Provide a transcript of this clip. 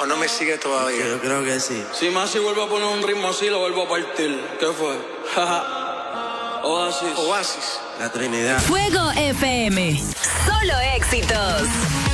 ¿O no me sigue todavía? Yo creo que sí. Si Masi vuelve a poner un ritmo así, lo vuelvo a partir. ¿Qué fue? Oasis. Oasis. La Trinidad. Fuego FM. Solo éxitos.